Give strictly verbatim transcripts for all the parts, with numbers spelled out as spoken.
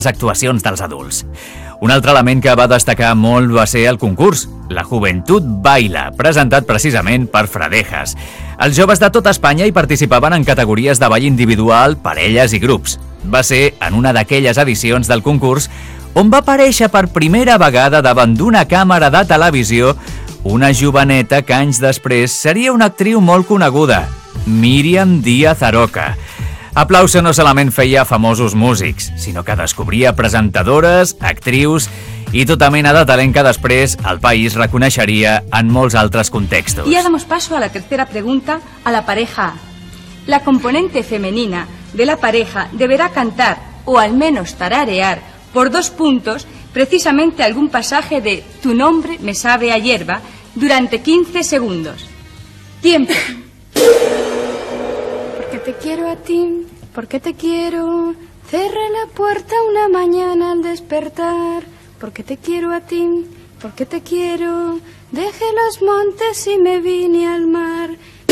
actuacions dels adults. Un altre element que va destacar molt va ser el concurs, la Juventud Baila, presentat precisament per Fradejas. Els joves de tota Espanya hi participaven en categories de ball individual, parelles i grups. Va ser en una d'aquelles edicions del concurs on va aparèixer per primera vegada davant d'una càmera de televisió una joveneta que anys després seria una actriu molt coneguda, Míriam Díaz Aroca. Aplauso no solament feia famosos músics, sinó que descobria presentadores, actrius i tota mena de talent que després el país reconeixeria en molts altres contextos. Y ya damos paso a la tercera pregunta, a la pareja A. La componente femenina de la pareja deberá cantar, o al menos tararear, por dos puntos, precisamente algún pasaje de Tu nombre me sabe a hierba durante quince segundos. Tiempo. Porque te quiero a ti, porque te quiero. Cerré la puerta una mañana al despertar. Porque te quiero a ti, porque te quiero. Dejé los montes y me vine al mar.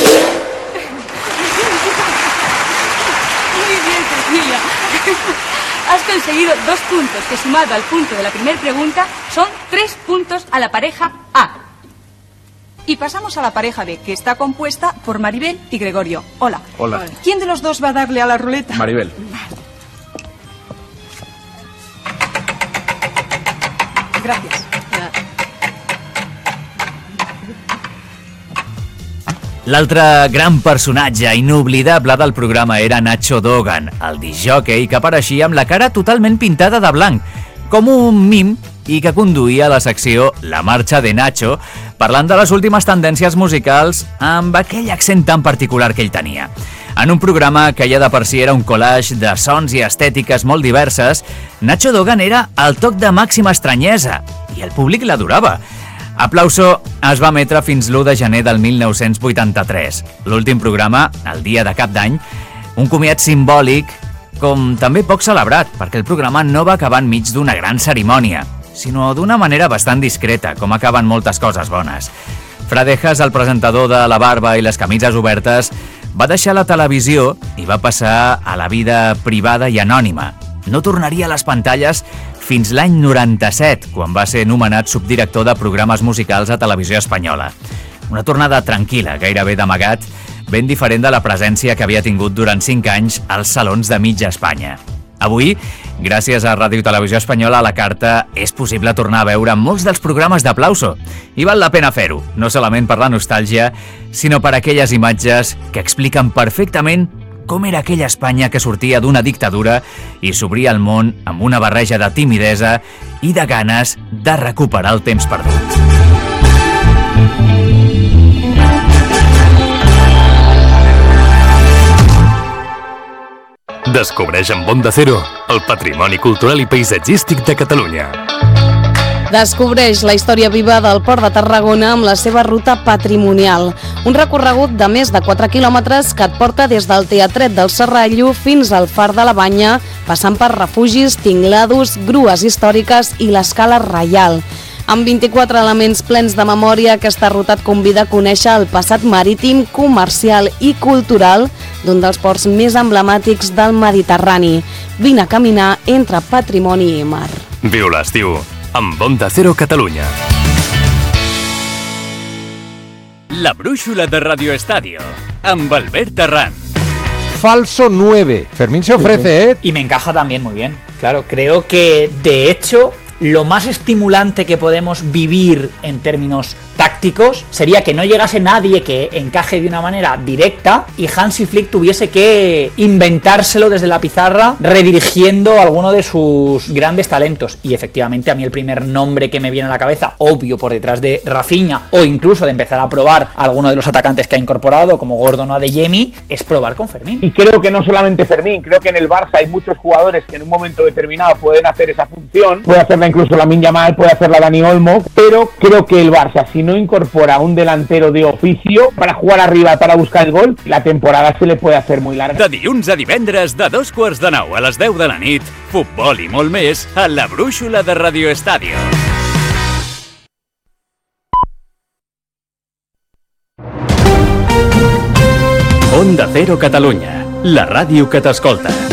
Muy bien, Cecilia. Has conseguido dos puntos, que sumado al punto de la primera pregunta son tres puntos a la pareja A. Y pasamos a la pareja B, que está compuesta por Maribel y Gregorio. Hola. Hola. ¿Quién de los dos va a darle a la ruleta? Maribel. Gracias. L'altre gran personatge inoblidable del programa era Nacho Dogan, el discjòquei que apareixia amb la cara totalment pintada de blanc, com un mim, i que conduïa la secció La marxa de Nacho, parlant de les últimes tendències musicals amb aquell accent tan particular que ell tenia. En un programa que ja de per si era un collage de sons i estètiques molt diverses, Nacho Dogan era el toc de màxima estranyesa, i el públic l'adorava. Aplauso es va emetre fins l'u de gener del mil nou-cents vuitanta-tres. L'últim programa, el dia de cap d'any, un comiat simbòlic, com també poc celebrat, perquè el programa no va acabar enmig d'una gran cerimònia, sinó d'una manera bastant discreta, com acaben moltes coses bones. Fradejas, el presentador de La barba i les camises obertes, va deixar la televisió i va passar a la vida privada i anònima. No tornaria a les pantalles fins l'any noranta-set, quan va ser nomenat subdirector de programes musicals a Televisió Espanyola. Una tornada tranquil·la, gairebé d'amagat, ben diferent de la presència que havia tingut durant cinc anys als salons de mitja Espanya. Avui, gràcies a Ràdio i Televisió Espanyola, a la carta és possible tornar a veure molts dels programes d'Aplauso. I val la pena fer-ho, no solament per la nostàlgia, sinó per aquelles imatges que expliquen perfectament com era aquella Espanya que sortia d'una dictadura i s'obria al món amb una barreja de timidesa i de ganes de recuperar el temps perdut. Descobreix amb Onda Cero el patrimoni cultural i paisatgístic de Catalunya. Descobreix la història viva del Port de Tarragona amb la seva ruta patrimonial. Un recorregut de més de quatre quilòmetres que et porta des del Teatret del Serrallo fins al Far de la Banya, passant per refugis, tinglados, grues històriques i l'escala reial. Amb vint-i-quatre elements plens de memòria, aquesta ruta et convida a conèixer el passat marítim, comercial i cultural d'un dels ports més emblemàtics del Mediterrani. Vine a caminar entre patrimoni i mar. Viu l'estiu amb Onda Cero Catalunya. La brúixola de Radio Estadio, amb Albert Terrán. Falso nueve. Fermín se ofrece, ¿eh? Y me encaja también muy bien. Claro, creo que de hecho lo más estimulante que podemos vivir en términos tácticos sería que no llegase nadie que encaje de una manera directa y Hansi Flick tuviese que inventárselo desde la pizarra, redirigiendo alguno de sus grandes talentos. Y efectivamente a mí el primer nombre que me viene a la cabeza, obvio por detrás de Rafinha, o incluso de empezar a probar a alguno de los atacantes que ha incorporado, como Gordon o Adeyemi, es probar con Fermín. Y creo que no solamente Fermín, creo que en el Barça hay muchos jugadores que en un momento determinado pueden hacer esa función, puede hacerla incluso Lamine Yamal, puede hacerla Dani Olmo, pero creo que el Barça, si no incorpora un delantero de oficio para jugar arriba, para buscar el gol, la temporada se le puede hacer muy larga. De dilluns a divendres, de dos quarts de nou a les deu de la nit, futbol i molt més a la brúixola de Radio Estadio. Onda Cero Catalunya, la ràdio que t'escolta.